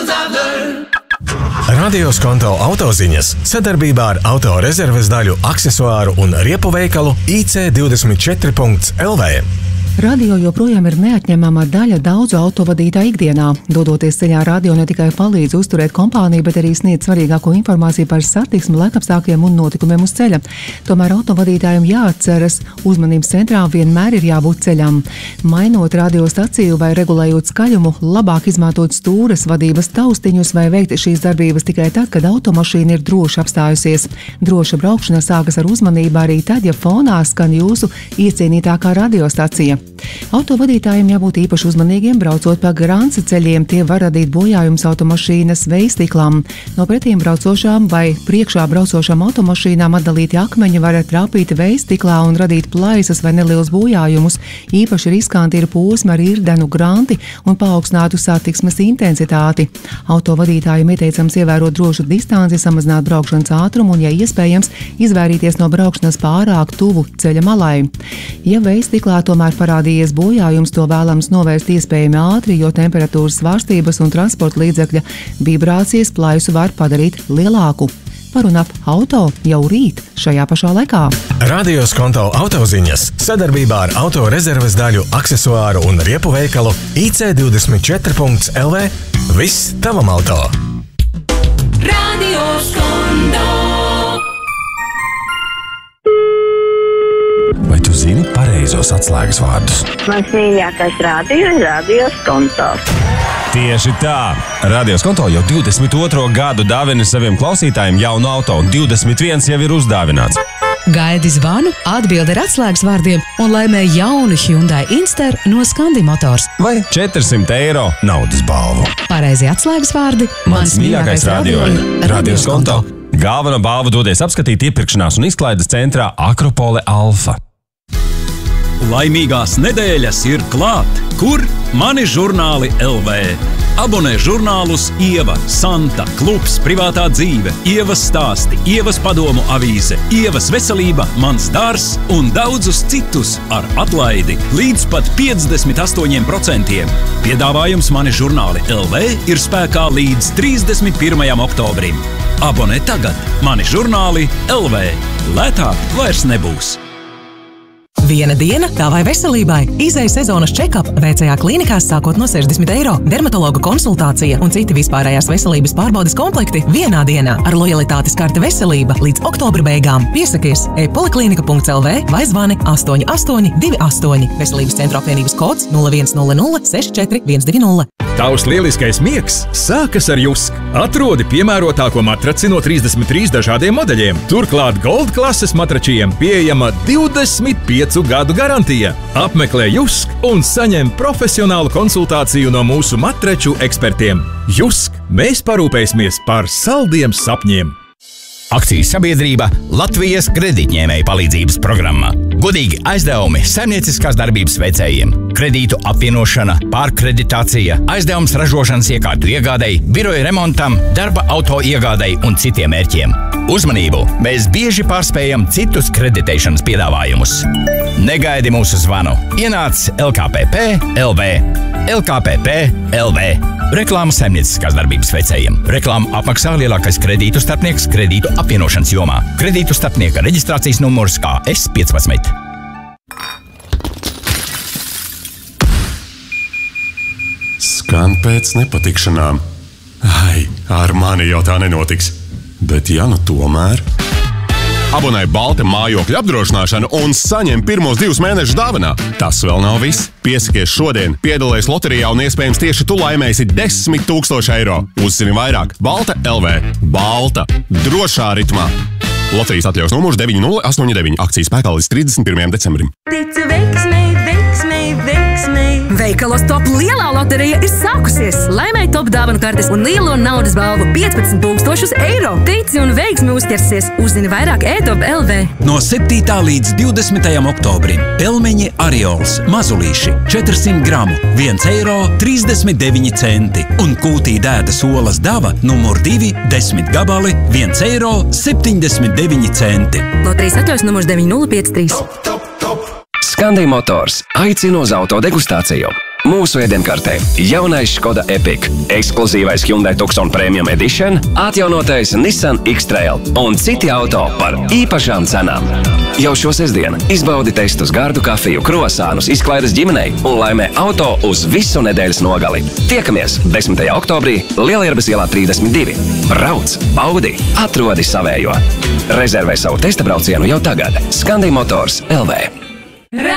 Radio Skonto autoziņas sadarbībā ar autorezerves daļu, aksesuāru un riepu veikalu IC24.LV. Radio joprojām ir neatņemama daļa daudzu autovadītāju ikdienā. Dodoties ceļā, radio ne tikai palīdz uzturēt kompāniju, bet arī sniedz svarīgāko informāciju par satiksmi, laikapstākļiem un notikumiem uz ceļa. Tomēr autovadītājiem jāatceras, uzmanības centrā vienmēr ir jābūt ceļam. Mainot radiostaciju vai regulējot skaļumu, labāk izmantot stūres vadības taustiņus vai veikt šīs darbības tikai tad, kad automašīna ir droši apstājusies. Droša braukšana sākas ar uzmanību arī tad, ja fonā skan jūsu iecienītākā radiostacija. Autovadītājiem jābūt īpaši uzmanīgiem, braucot pa Granca ceļiem, tie var radīt bojājumus automašīnas vējstiklām. No pretīm braucošām vai priekšā braucošām automašīnām atdalīti akmeņi var trāpīt vējstiklā un radīt plaisas vai nelielus bojājumus. Īpaši riskanti ir posmi ar irdenu granti un paaugstinātu satiksmes intensitāti. Autovadītājiem ieteicams ievērot drošu distanci, samazināt braukšanas ātrumu un, ja iespējams, izvairīties no braukšanas pārāk tuvu ceļa malai. Ja vējstiklā tomēr parādījies bojājums, to vēlams novērst iespējami ātri, jo temperatūras svārstības un transporta līdzekļa vibrācijas plaisu var padarīt lielāku. Par un ap auto jau rīt šajā pašā laikā. Radio Skonto autoziņas sadarbībā ar autorezerves daļu, aksesuāru un riepu veikalu IC24.LV. Viss tavam auto! Radio Skonto! Vai tu zini pareizos atslēgas vārdus? Mans mīļākais radio Skonto. Tieši tā! Radio Skonto jau 22. gadu dāvina saviem klausītājiem jaunu auto, un 21 jau ir uzdāvināts. Gaidi zvanu, atbildi ar atslēgas vārdiem un laimē jaunu Hyundai Inster no Scandi Motors. Vai 400 eiro naudas balvu. Pareizi atslēgas vārdi – mans mīļākais radio ir Radio Skonto. Galveno balvu dodies apskatīt iepirkšanās un izklaides centrā Akropole Alfa. Laimīgās nedēļas ir klāt! Kur? Mani žurnāli LV. Abonē žurnālus Ieva, Santa, Klubs, Privātā dzīve, Ievas stāsti, Ievas padomu avīze, Ievas veselība, Mans dārs un daudzus citus ar atlaidi līdz pat 58%. Piedāvājums Mani žurnāli LV ir spēkā līdz 31. oktobrim. Abonē tagad Mani žurnāli LV. Lētāk vairs nebūs. Viena diena tavai veselībai. Izejas sezonas check-up VCA klīnikās sākot no 60 eiro. Dermatologa konsultācija un citi vispārējās veselības pārbaudes komplekti vienā dienā ar lojalitātes karte veselība līdz oktobra beigām. Piesakies e-poliklinika.lv vai zvani 8828. Veselības centra apvienības kods 0100 64 120. Tavs lieliskais miegs sākas ar Jusk. Atrodi piemērotāko matraci no 33 dažādiem modeļiem. Turklāt Gold klases matračiem pieejama 25 gadu garantija. Apmeklē Jusk un saņem profesionālu konsultāciju no mūsu matraču ekspertiem. Jusk, mēs parūpēsimies par saldiem sapņiem. Akcijas sabiedrība Latvijas kredītņēmēju palīdzības programma. Godīgi aizdevumi saimnieciskās darbības veicējiem, kredītu apvienošana, pārkreditācija, aizdevums ražošanas iekārtu iegādei, biroja remontam, darba auto iegādei un citiem mērķiem. Uzmanību! Mēs bieži pārspējam citus kreditēšanas piedāvājumus. Negaidi mūsu zvanu. Ienāc LKPP LV. LKPP LV. Reklāma saimnieciskās darbības veicējiem. Reklāmu apmaksā lielākais kredītu starpnieks kredītu apvienošanas jomā. Kredītu starpnieka reģistrācijas numurs KS15. Skan pēc nepatikšanām. Ai, ar mani jau tā nenotiks. Bet ja nu tomēr... Abonē Balta mājokļa apdrošināšanu un saņem pirmos 2 mēnešus dāvanā. Tas vēl nav viss. Piesakies šodien, piedalies loterijā un iespējams tieši tu laimēsi 10 000 eiro. Uzzini vairāk. Balta LV. Balta. Drošā ritmā. Loterijas atļaus numurs 9089. Akcijas spēkā līdz 31. decembrim. Tici veiksmei, veiksmei, veiksmei. Veikalos Top lielā loterija ir sākusies. Laimēj Top dāvanu kartes un lielo naudas balvu 15 000 eiro. Tici un veiksmi uzķersies. Uzzini vairāk e-Top LV. No 7. līdz 20. oktobrim Pelmeņi Ariols mazulīši 400 gramu 1,39 eiro un kūtī dētas olas dava numur 2 10 gabali 1,79 eiro. Loterijas atļaus numurs 9053. Scandi Motors aicina uz auto degustāciju. Mūsu ēdienkartē jaunais Škoda Epiq, ekskluzīvais Hyundai Tucson Premium Edition, atjaunotais Nissan X-Trail un citi auto par īpašām cenām. Jau šo sestdienu izbaudi testus gardu kafiju, krosānus, izklaides ģimenei un laimē auto uz visu nedēļas nogali. Tiekamies 10. oktobrī Lielierbes ielā 32. Brauc, baudi, atrodi savējo. Rezervē savu testa braucienu jau tagad. Scandi Motors LV.